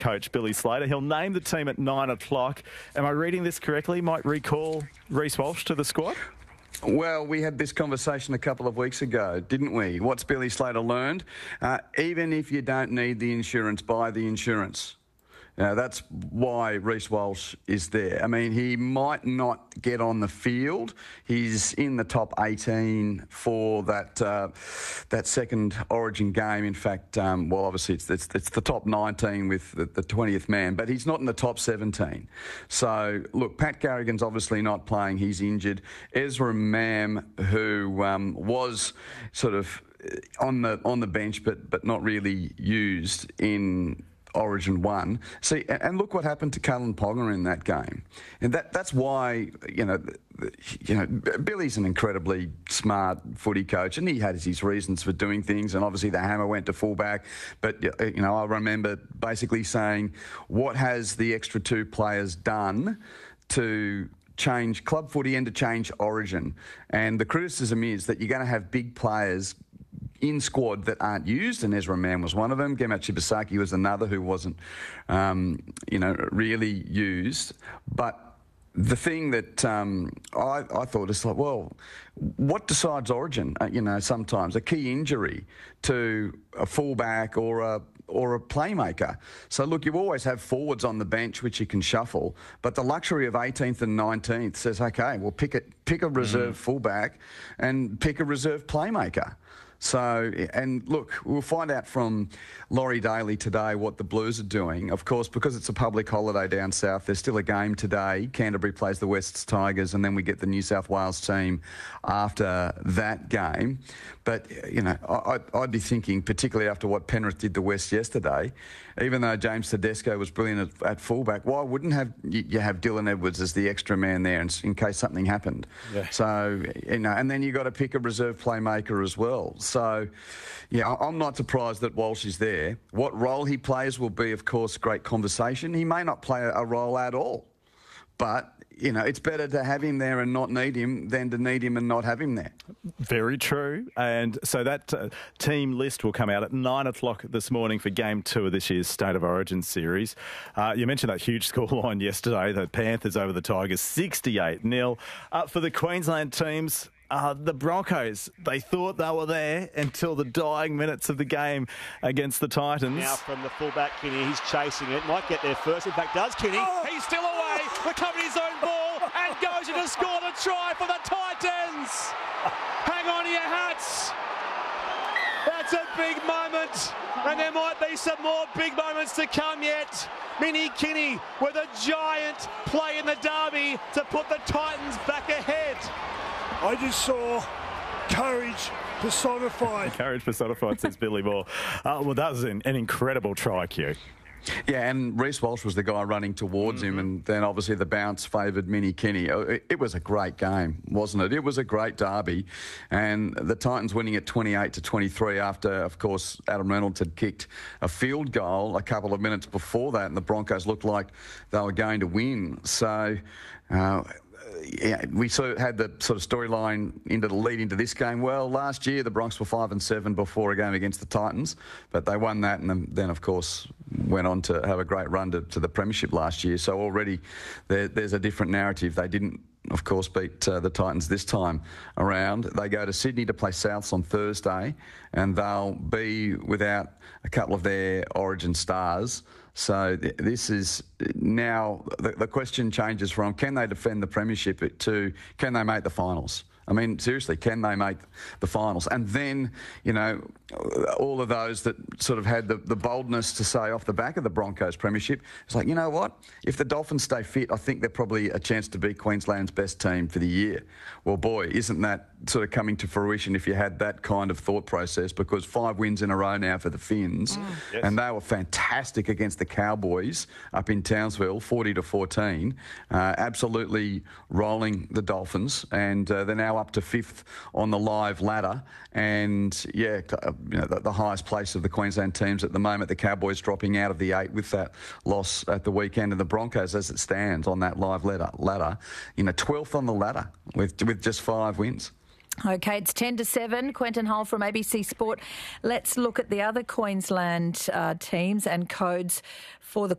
coach Billy Slater. He'll name the team at 9 o'clock. Am I reading this correctly? Might recall Reece Walsh to the squad? Well, we had this conversation a couple of weeks ago, didn't we? What's Billy Slater learned? Even if you don't need the insurance, buy the insurance. That's why Reece Walsh is there. I mean, he might not get on the field. He's in the top 18 for that second Origin game. In fact, well, obviously it's the top 19 with the 20th man, but he's not in the top 17. So, look, Pat Carrigan's obviously not playing. He's injured. Ezra Mam, who was sort of on the bench, but not really used in Origin 1. See, and look what happened to Cullen Ponga in that game. And that's why, Billy's an incredibly smart footy coach, and he had his reasons for doing things, and obviously the hammer went to fullback. But, I remember basically saying, what has the extra two players done to change club footy and to change Origin? And the criticism is that you're going to have big players in squad that aren't used, and Ezra Mam was one of them. Gemma Chibasaki was another who wasn't, really used. But the thing that I thought is like, well, what decides Origin? Sometimes a key injury to a fullback or a playmaker. So, look, you always have forwards on the bench which you can shuffle, but the luxury of 18th and 19th says, okay, well, pick a reserve fullback and pick a reserve playmaker. So, and look, we'll find out from Laurie Daly today what the Blues are doing. Of course, because it's a public holiday down south, there's still a game today. Canterbury plays the Wests Tigers, and then we get the New South Wales team after that game. But, I'd be thinking, particularly after what Penrith did to West yesterday, even though James Tedesco was brilliant at fullback, why wouldn't you have Dylan Edwards as the extra man there in case something happened? Yeah. So, and then you've got to pick a reserve playmaker as well. So, yeah, I'm not surprised that Walsh is there. What role he plays will be, of course, great conversation. He may not play a role at all, but it's better to have him there and not need him than to need him and not have him there. Very true. And so that team list will come out at 9 o'clock this morning for Game 2 of this year's State of Origin series. You mentioned that huge scoreline yesterday, the Panthers over the Tigers, 68-0. For the Queensland teams, the Broncos, they thought they were there until the dying minutes of the game against the Titans. Now from the fullback, Kinney, he's chasing it. Might get there first. In fact, does Kinney. Oh. He's still away, recovering his own ball, and goes in to score the try for the Titans. Hang on to your hats. That's a big moment, and there might be some more big moments to come yet. Minnie Kinney with a giant play in the derby to put the Titans back ahead. I just saw courage personified. Courage personified, says Billy Moore. Well, that was an incredible try, Q. Yeah, and Reece Walsh was the guy running towards him, and then obviously the bounce favoured Minnie Kinney. It was a great game, wasn't it? It was a great derby, and the Titans winning at 28-23 after, of course, Adam Reynolds had kicked a field goal a couple of minutes before that, and the Broncos looked like they were going to win. So, yeah, we sort of had the sort of storyline lead into this game. Well, last year the Bronx were 5-7 before a game against the Titans, but they won that and then of course went on to have a great run to the premiership last year. So already there's a different narrative. They didn't, of course, beat the Titans this time around. They go to Sydney to play Souths on Thursday, and they'll be without a couple of their Origin stars. So this is now the question changes from can they defend the premiership to can they make the finals? I mean, seriously, can they make the finals? And then, all of those that sort of had the boldness to say off the back of the Broncos premiership, it's like, you know what? If the Dolphins stay fit, I think they're probably a chance to be Queensland's best team for the year. Well, boy, isn't that sort of coming to fruition if you had that kind of thought process, because 5 wins in a row now for the Finns, yes. And they were fantastic against the Cowboys up in Townsville, 40-14, absolutely rolling the Dolphins, and they're now up to 5th on the live ladder, and yeah, the highest place of the Queensland teams at the moment. The Cowboys dropping out of the 8 with that loss at the weekend, and the Broncos, as it stands on that live ladder, 12th on the ladder with just 5 wins. OK, it's 10-7. Quentin Hull from ABC Sport. Let's look at the other Queensland teams and codes for the